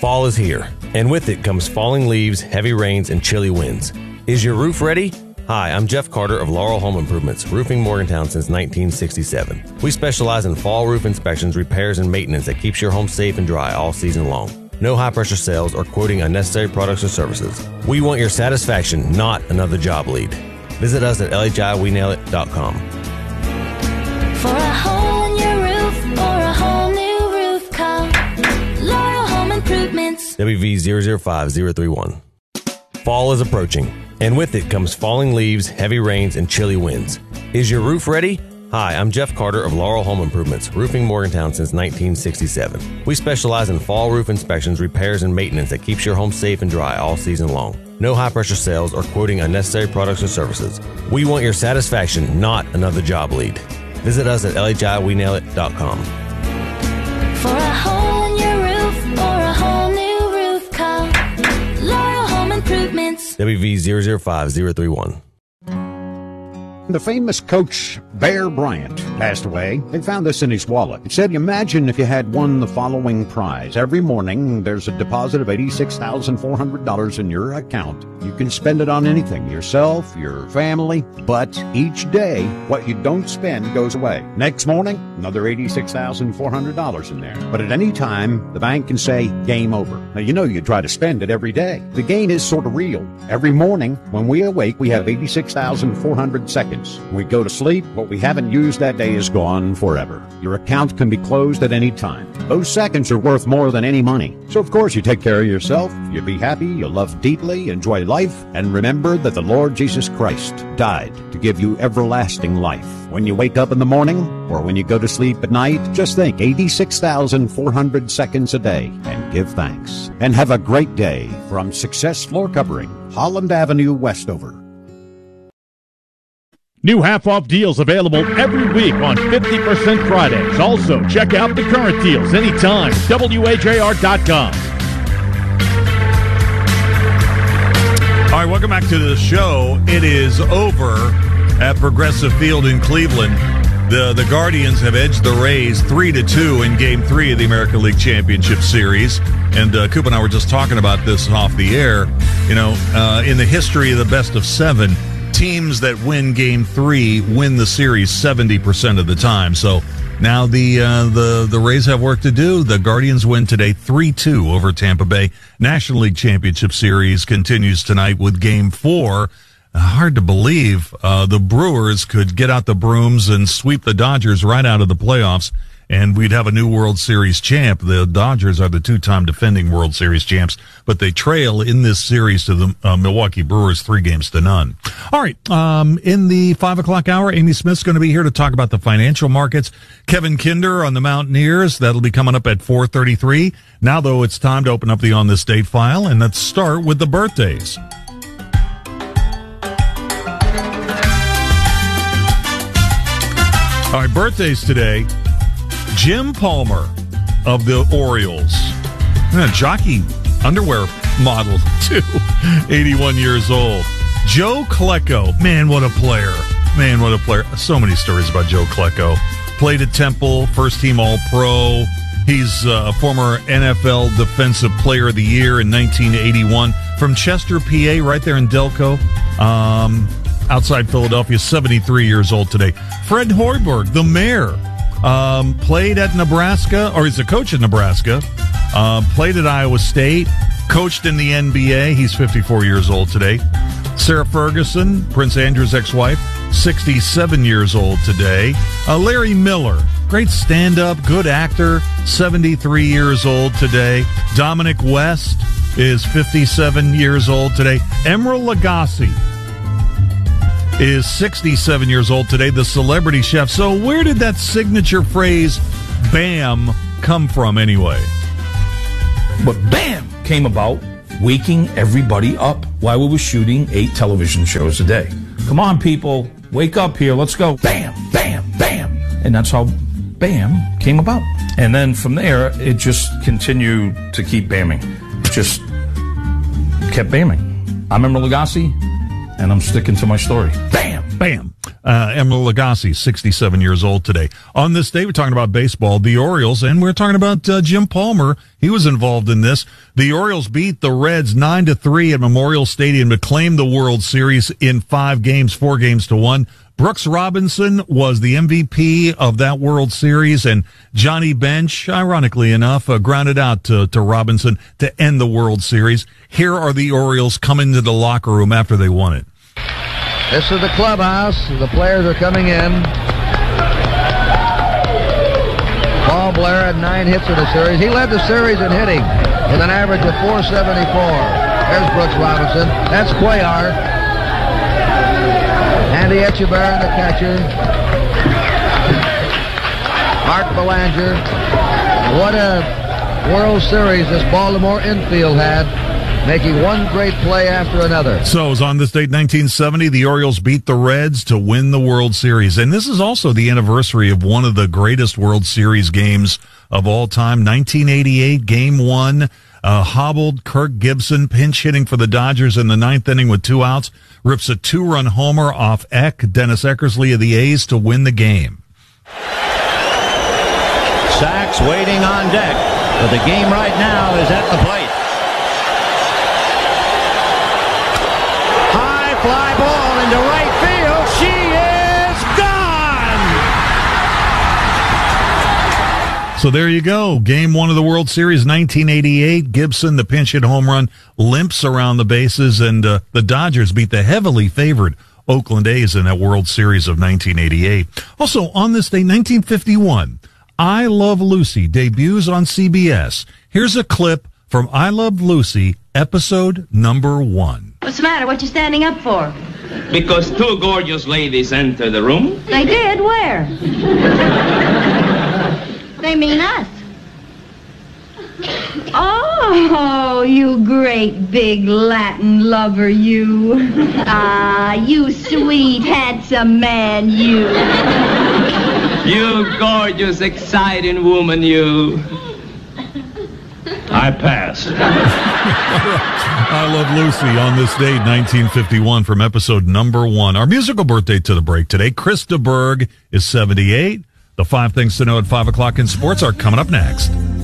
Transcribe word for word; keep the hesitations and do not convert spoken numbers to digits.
Fall is here, and with it comes falling leaves, heavy rains, and chilly winds. Is your roof ready? Hi, I'm Jeff Carter of Laurel Home Improvements, roofing Morgantown since nineteen sixty-seven. We specialize in fall roof inspections, repairs, and maintenance that keeps your home safe and dry all season long. No high-pressure sales or quoting unnecessary products or services. We want your satisfaction, not another job lead. Visit us at L H I we nail it dot com. For a hole in your roof or a whole new roof, call Laurel Home Improvements. W V zero zero five zero three one. Fall is approaching, and with it comes falling leaves, heavy rains, and chilly winds. Is your roof ready? Hi, I'm Jeff Carter of Laurel Home Improvements, roofing Morgantown since nineteen sixty-seven. We specialize in fall roof inspections, repairs, and maintenance that keeps your home safe and dry all season long. No high-pressure sales or quoting unnecessary products or services. We want your satisfaction, not another job lead. Visit us at L H I we nail it dot com. For a hole in your roof or a whole new roof, call Laurel Home Improvements. W V zero zero five zero three one. The famous coach Bear Bryant passed away. They found this in his wallet. It said, imagine if you had won the following prize. Every morning, there's a deposit of eighty-six thousand four hundred dollars in your account. You can spend it on anything, yourself, your family, but each day, what you don't spend goes away. Next morning, another eighty-six thousand four hundred dollars in there. But at any time, the bank can say, game over. Now, you know you try to spend it every day. The gain is sort of real. Every morning, when we awake, we have eighty-six thousand four hundred seconds. When we go to sleep, what we haven't used that day is gone forever. Your account can be closed at any time. Those seconds are worth more than any money. So, of course, you take care of yourself, you be happy, you love deeply, enjoy life, and remember that the Lord Jesus Christ died to give you everlasting life. When you wake up in the morning, or when you go to sleep at night, just think eighty-six thousand four hundred seconds a day and give thanks. And have a great day from Success Floor Covering, Holland Avenue, Westover. New half-off deals available every week on fifty percent Fridays. Also, check out the current deals anytime. W H A R dot com. All right, welcome back to the show. It is over at Progressive Field in Cleveland. The the Guardians have edged the Rays three to two in Game three of the American League Championship Series. And uh, Coop and I were just talking about this off the air. You know, uh, in the history of the best of seven, teams that win Game Three win the series seventy percent of the time. So now the uh, the the Rays have work to do. The Guardians win today three two over Tampa Bay. National League Championship Series continues tonight with Game Four. Uh, hard to believe uh, the Brewers could get out the brooms and sweep the Dodgers right out of the playoffs, and we'd have a new World Series champ. The Dodgers are the two-time defending World Series champs, but they trail in this series to the uh, Milwaukee Brewers three games to none. All right, um, in the five o'clock hour, Amy Smith's going to be here to talk about the financial markets. Kevin Kinder on the Mountaineers, that'll be coming up at four thirty-three. Now, though, it's time to open up the On This Date file, and let's start with the birthdays. All right, birthdays today. Jim Palmer of the Orioles. Yeah, jockey underwear model, too. eighty-one years old. Joe Klecko. Man, what a player. Man, what a player. So many stories about Joe Klecko. Played at Temple, first team All-Pro. He's a former N F L Defensive Player of the Year in nineteen eighty-one. From Chester, P A, right there in Delco. Um... outside Philadelphia, seventy-three years old today. Fred Hoiberg, the mayor, um, played at Nebraska, or he's a coach at Nebraska, uh, played at Iowa State, coached in the N B A. He's fifty-four years old today. Sarah Ferguson, Prince Andrew's ex-wife, sixty-seven years old today. Uh, Larry Miller, great stand-up, good actor, seventy-three years old today. Dominic West is fifty-seven years old today. Emeril Lagasse is sixty-seven years old today, the celebrity chef. So where did that signature phrase, BAM, come from anyway? But BAM came about waking everybody up while we were shooting eight television shows a day. Come on, people, wake up here, let's go. BAM, BAM, BAM. And that's how BAM came about. And then from there, it just continued to keep BAMing. It just kept BAMing. I'm Emeril Lagasse. and I'm sticking to my story. Bam! Bam. Uh, Emeril Lagasse, sixty-seven years old today. On this day, we're talking about baseball, the Orioles, and we're talking about uh, Jim Palmer. He was involved in this. The Orioles beat the Reds nine to three at Memorial Stadium to claim the World Series in five games, four games to one. Brooks Robinson was the M V P of that World Series, and Johnny Bench, ironically enough, uh, grounded out to, to Robinson to end the World Series. Here are the Orioles coming to the locker room after they won it. This is the clubhouse. The players are coming in. Paul Blair had nine hits in the series. He led the series in hitting with an average of four seventy-four. There's Brooks Robinson. That's Cuellar. Andy Etchebarren, the catcher. Art Belanger. What a World Series this Baltimore infield had, making one great play after another. So, it was on this date, nineteen seventy, the Orioles beat the Reds to win the World Series. And this is also the anniversary of one of the greatest World Series games of all time. nineteen eighty-eight, Game one. Uh, hobbled Kirk Gibson, pinch hitting for the Dodgers in the ninth inning with two outs, rips a two-run homer off Eck, Dennis Eckersley of the A's, to win the game. Sachs waiting on deck, but the game right now is at the plate. High fly ball into right field. She is gone! So there you go. Game one of the World Series, nineteen eighty-eight. Gibson, the pinch hit home run, limps around the bases, and uh, the Dodgers beat the heavily favored Oakland A's in that World Series of nineteen eighty-eight. Also, on this day, nineteen fifty-one, I Love Lucy debuts on C B S. Here's a clip from I Love Lucy, episode number one. What's the matter? What you standing up for? Because two gorgeous ladies entered the room. They did? Where? They mean us. Oh, you great big Latin lover, you. Ah, you sweet, handsome man, you. You gorgeous, exciting woman, you. I pass. I Love Lucy on this date, nineteen fifty-one, from episode number one. Our musical birthday to the break today. Krista Berg is seventy-eight. The five things to know at five o'clock in sports are coming up next.